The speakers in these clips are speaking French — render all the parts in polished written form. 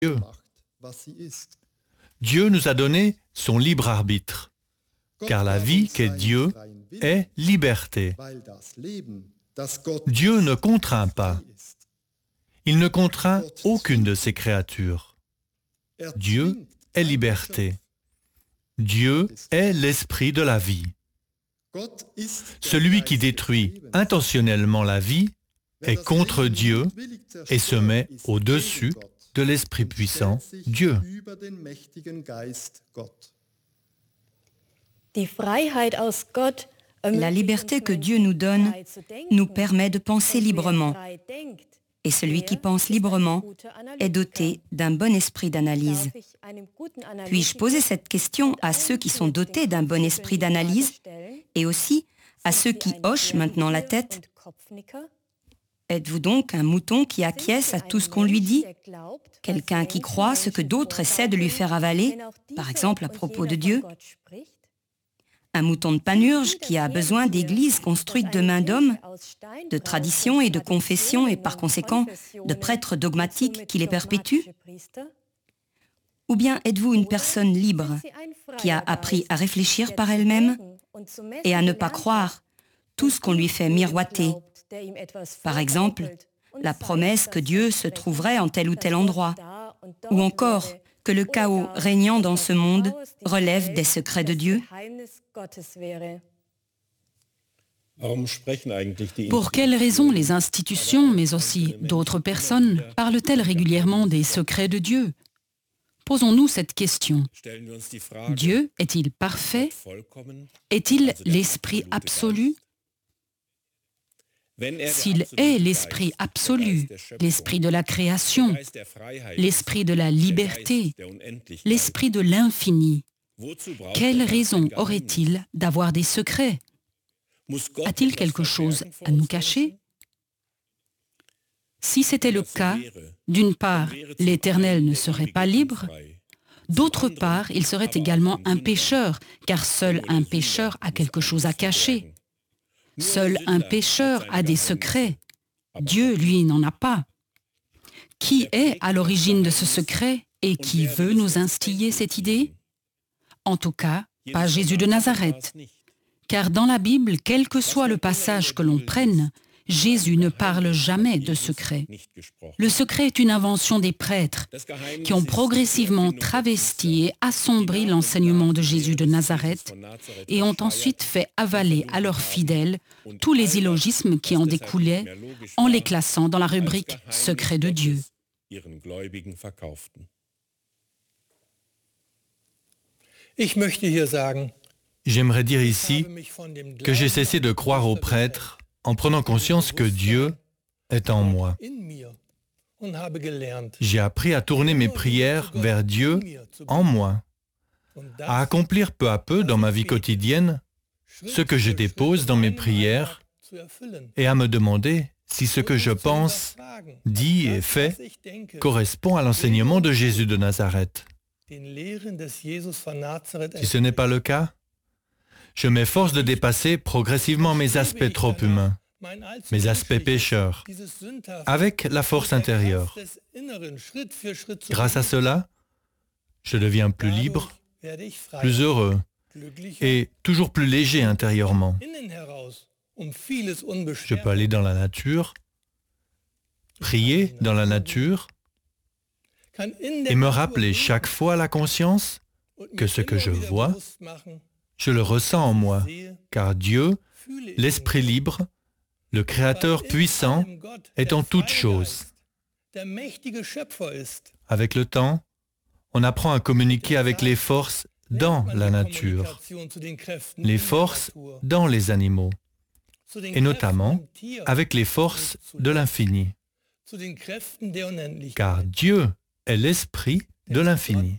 Dieu. gemacht, was sie ist. Dieu nous a donné son libre arbitre, Gott car la gab vie uns qu'est seinen Dieu freien Willen, est liberté. weil das Leben, das Gott Dieu ist, ne contraint pas. frei ist. Il ne contraint aucune de ses créatures. Er Dieu zwingt est kein liberté. Geschöpf. Dieu est l'esprit de la vie. Gott ist der Celui qui Geist des détruit Lebens. intentionnellement la vie Wer est das contre Leben Dieu mutwillig et se zerstört, met ist au-dessus gegen Gott de l'Esprit und puissant, stellt sich Dieu. über den mächtigen Geist Gott. La liberté que Dieu nous donne nous permet de penser librement. Et celui qui pense librement est doté d'un bon esprit d'analyse. Puis-je poser cette question à ceux qui sont dotés d'un bon esprit d'analyse et aussi à ceux qui hochent maintenant la tête? Êtes-vous donc un mouton qui acquiesce à tout ce qu'on lui dit? Quelqu'un qui croit ce que d'autres essaient de lui faire avaler, par exemple à propos de Dieu? Un mouton de Panurge qui a besoin d'églises construites de main d'hommes, de traditions et de confessions et par conséquent de prêtres dogmatiques qui les perpétuent? Ou bien êtes-vous une personne libre qui a appris à réfléchir par elle-même et à ne pas croire tout ce qu'on lui fait miroiter? Par exemple, la promesse que Dieu se trouverait en tel ou tel endroit, ou encore que le chaos régnant dans ce monde relève des secrets de Dieu? Pour quelles raisons les institutions, mais aussi d'autres personnes, parlent-elles régulièrement des secrets de Dieu? Posons-nous cette question. Dieu est-il parfait? Est-il l'esprit absolu? S'il est l'esprit absolu, l'esprit de la création, l'esprit de la liberté, l'esprit de l'infini, quelle raison aurait-il d'avoir des secrets? A-t-il quelque chose à nous cacher? Si c'était le cas, d'une part, l'Éternel ne serait pas libre, d'autre part, il serait également un pécheur, car seul un pécheur a quelque chose à cacher. Seul un pécheur a des secrets. Dieu, lui, n'en a pas. Qui est à l'origine de ce secret et qui veut nous instiller cette idée? En tout cas, pas Jésus de Nazareth. Car dans la Bible, quel que soit le passage que l'on prenne, Jésus ne parle jamais de secret. Le secret est une invention des prêtres qui ont progressivement travesti et assombri l'enseignement de Jésus de Nazareth et ont ensuite fait avaler à leurs fidèles tous les illogismes qui en découlaient en les classant dans la rubrique « Secret de Dieu ». J'aimerais dire ici que j'ai cessé de croire aux prêtres en prenant conscience que Dieu est en moi. J'ai appris à tourner mes prières vers Dieu en moi, à accomplir peu à peu dans ma vie quotidienne ce que je dépose dans mes prières et à me demander si ce que je pense, dis et fais correspond à l'enseignement de Jésus de Nazareth. Si ce n'est pas le cas, je m'efforce de dépasser progressivement mes aspects trop humains, mes aspects pécheurs, avec la force intérieure. Grâce à cela, je deviens plus libre, plus heureux et toujours plus léger intérieurement. Je peux aller dans la nature, prier dans la nature et me rappeler chaque fois à la conscience que ce que je vois, je le ressens en moi, car Dieu, l'Esprit libre, le Créateur puissant, est en toutes choses. Avec le temps, on apprend à communiquer avec les forces dans la nature, les forces dans les animaux, et notamment avec les forces de l'infini. Car Dieu est l'Esprit de l'infini.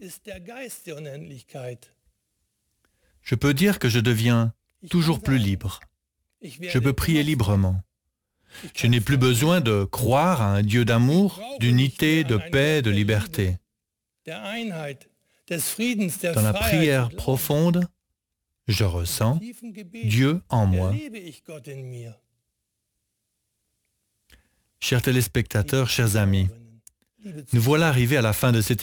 Je peux dire que je deviens toujours plus libre. Je peux prier librement. Je n'ai plus besoin de croire à un Dieu d'amour, d'unité, de paix, de liberté. Dans la prière profonde, je ressens Dieu en moi. Chers téléspectateurs, chers amis, Nous voilà arrivés à la fin de cet